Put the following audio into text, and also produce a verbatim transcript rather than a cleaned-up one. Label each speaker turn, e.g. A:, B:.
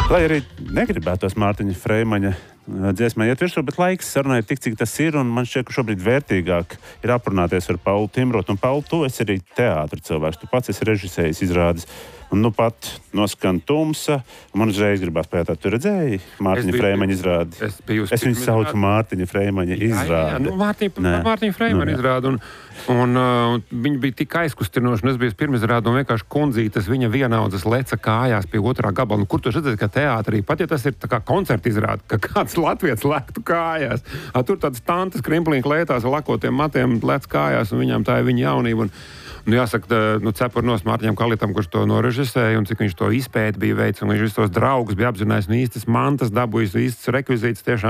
A: Lai arī negribētos Mārtiņa Freimaņa dziesmai iet virsū, bet laiks sarunai ir tik, cik tas ir, un man šķiet, ka šobrīd vērtīgāk ir aprunāties ar Paulu Timrotu. Un, Pauli, tu esi arī teātra cilvēks, tu pats esi režisējis izrādes. Un nu pat noskan tumsa, un man uzreiz gribās pajautāt, tu redzēji Mārtiņa biju, Freimaņa izrādi?
B: Es, es,
A: es viņu saucu Mārtiņa Freimaņa izrādi. Jā, jā,
B: nu, Mārtiņa, Mārtiņa Freimaņa nu, izrādi, un, un uh, viņi bija tik aizkustinoši, un es biju pirmizrādi, un vienkārši kundzītas viņa vienaudzes leca kājās pie otrā gabala. Nu, kur tu redzēji, ka teātrī, pat ja tas ir tā kā koncerta izrādi, ka kāds latviets lektu kājās, a, tur tādas tantas krimplīgi klētās ar lakotiem matiem lec kājās, un viņām tā ir viņa jaunība. Un, Nu, jāsaka, nu, cepurnos Mārtiņam Kalitam, kurš to norežisēja, un cik viņš to izpēti bija veids, un viņš visus tos draugus bija apzinājis, un īstas mantas dabūjis, īstas rekvizītas tiešām.